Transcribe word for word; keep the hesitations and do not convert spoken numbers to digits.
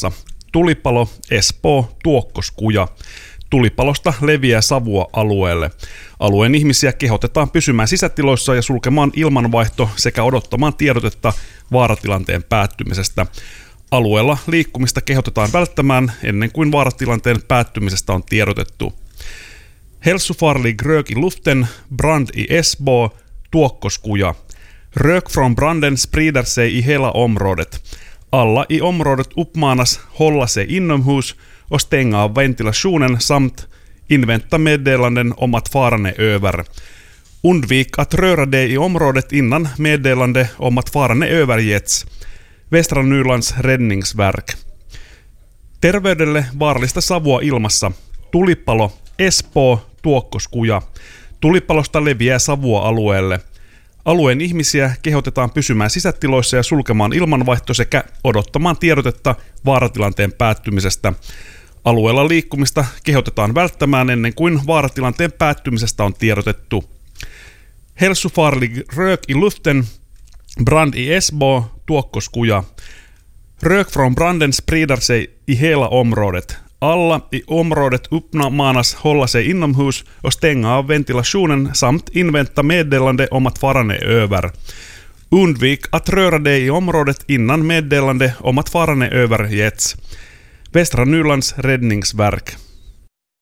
ilmassa. Tulipalo, Espoo, Tuokkoskuja. Tulipalosta leviää savua alueelle. Alueen ihmisiä kehotetaan pysymään sisätiloissa ja sulkemaan ilmanvaihto sekä odottamaan tiedotetta vaaratilanteen päättymisestä. Alueella liikkumista kehotetaan välttämään ennen kuin vaaratilanteen päättymisestä on tiedotettu. Hälsofarlig rök i luften, brand i Esbo, Tuokkoskuja. Rök från branden sprider sig i hela området. Alla i området uppmanas hålla sig inomhus och stänga av ventilationen samt invänta meddelanden om att faran är över. Undvik att röra dig i området innan meddelande om att faran är över getts. Västra Nylands räddningsverk. Terveydelle vaarallista savua ilmassa. Tulipalo, Espoo, Tuokkoskuja. Tulipalosta leviää savua alueelle. Alueen ihmisiä kehotetaan pysymään sisätiloissa ja sulkemaan ilmanvaihto sekä odottamaan tiedotetta vaaratilanteen päättymisestä. Alueella liikkumista kehotetaan välttämään ennen kuin vaaratilanteen päättymisestä on tiedotettu. Hälsofarlig rök i luften, brand i Esbo, Tuokkoskuja. Rök från branden sprider sig i hela området. Alla i området uppmanas hålla sig inomhus och stänga av ventilationen samt invänta meddelande om att faran är över. Undvik att röra dig i området innan meddelande om att faran är över getts. Västra Nylands räddningsverk.